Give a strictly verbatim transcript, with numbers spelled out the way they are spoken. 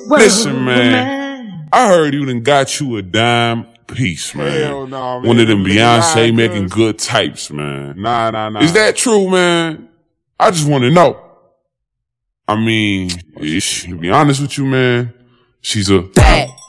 Listen, man, I heard you done got you a dime piece, man. Hell nah, man. One of them Beyonce Nah, making cuz. good types, man. Nah, nah, nah. Is that true, man? I just want to know. I mean, ish, to be honest with you, man, she's a Bad